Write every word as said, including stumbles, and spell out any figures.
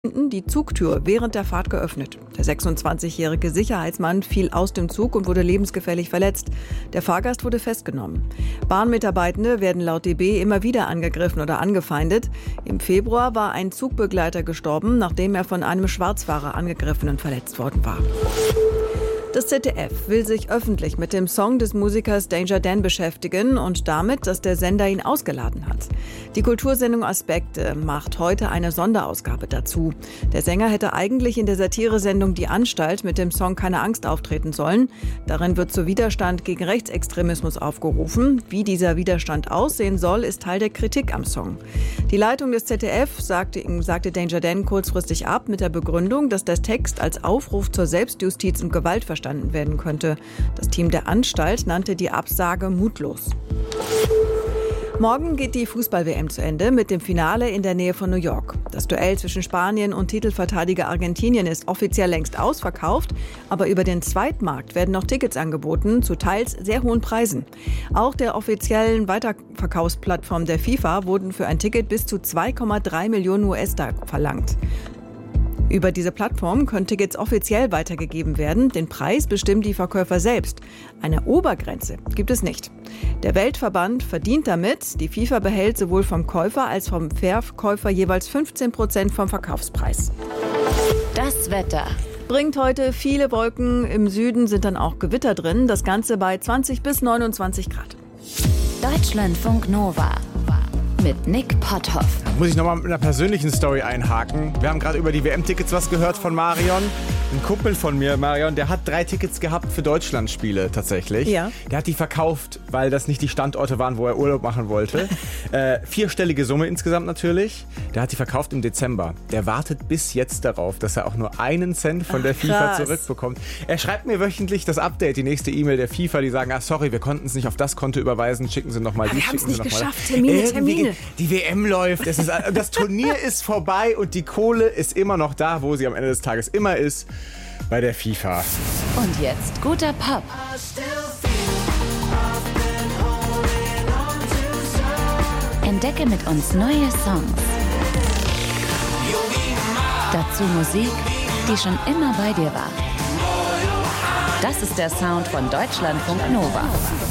die Zugtür während der Fahrt geöffnet. Der sechsundzwanzigjährige Sicherheitsmann fiel aus dem Zug und wurde lebensgefährlich verletzt. Der Fahrgast wurde festgenommen. Bahnmitarbeitende werden laut D B immer wieder angegriffen oder angefeindet. Im Februar war ein Zugbegleiter gestorben, nachdem er von einem Schwarzfahrer angegriffen und verletzt worden war. Das Z D F will sich öffentlich mit dem Song des Musikers Danger Dan beschäftigen und damit, dass der Sender ihn ausgeladen hat. Die Kultursendung Aspekte macht heute eine Sonderausgabe dazu. Der Sänger hätte eigentlich in der Satiresendung Die Anstalt mit dem Song Keine Angst auftreten sollen. Darin wird zu Widerstand gegen Rechtsextremismus aufgerufen. Wie dieser Widerstand aussehen soll, ist Teil der Kritik am Song. Die Leitung des Z D F sagte, sagte Danger Dan kurzfristig ab mit der Begründung, dass der Text als Aufruf zur Selbstjustiz und Gewalt verstanden werden könnte. Das Team der Anstalt nannte die Absage mutlos. Morgen geht die Fußball-W M zu Ende mit dem Finale in der Nähe von New York. Das Duell zwischen Spanien und Titelverteidiger Argentinien ist offiziell längst ausverkauft, aber über den Zweitmarkt werden noch Tickets angeboten, zu teils sehr hohen Preisen. Auch der offiziellen Weiterverkaufsplattform der FIFA wurden für ein Ticket bis zu zwei Komma drei Millionen U S-Dollar verlangt. Über diese Plattform können Tickets offiziell weitergegeben werden. Den Preis bestimmen die Verkäufer selbst. Eine Obergrenze gibt es nicht. Der Weltverband verdient damit. Die FIFA behält sowohl vom Käufer als vom Verkäufer jeweils fünfzehn Prozent vom Verkaufspreis. Das Wetter. Bringt heute viele Wolken. Im Süden sind dann auch Gewitter drin. Das Ganze bei zwanzig bis neunundzwanzig Grad. Deutschlandfunk Nova. Mit Nick Potthoff. Muss ich nochmal mit einer persönlichen Story einhaken. Wir haben gerade über die W M-Tickets was gehört von Marion. Ein Kumpel von mir, Marion, der hat drei Tickets gehabt für Deutschlandspiele tatsächlich. Ja. Der hat die verkauft, weil das nicht die Standorte waren, wo er Urlaub machen wollte. äh, vierstellige Summe insgesamt natürlich. Der hat die verkauft im Dezember. Der wartet bis jetzt darauf, dass er auch nur einen Cent von der Ach, FIFA krass. zurückbekommt. Er schreibt mir wöchentlich das Update, die nächste E-Mail der FIFA, die sagen, ah, sorry, wir konnten es nicht auf das Konto überweisen, schicken Sie nochmal ah, die, wir haben es schicken Sie nicht nochmal. geschafft, Termine, Termine. Die W M läuft, es ist, das Turnier ist vorbei und die Kohle ist immer noch da, wo sie am Ende des Tages immer ist, bei der FIFA. Und jetzt guter Pop. Entdecke mit uns neue Songs. Dazu Musik, die schon immer bei dir war. Das ist der Sound von Deutschlandfunk Nova.